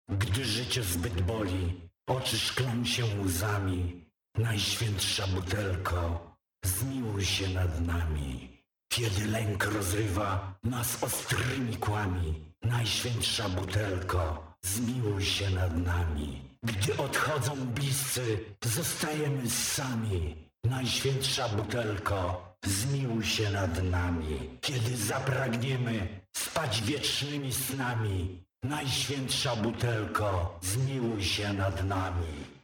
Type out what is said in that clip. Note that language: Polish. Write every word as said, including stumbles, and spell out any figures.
Gdy życie zbyt boli, oczy szklą się łzami. Najświętsza butelko, zmiłuj się nad nami. Kiedy lęk rozrywa nas ostrymi kłami, Najświętsza butelko, zmiłuj się nad nami. Gdy odchodzą bliscy, zostajemy sami. Najświętsza butelko, zmiłuj się nad nami. Kiedy zapragniemy spać wiecznymi snami, Najświętsza butelko, zmiłuj się nad nami.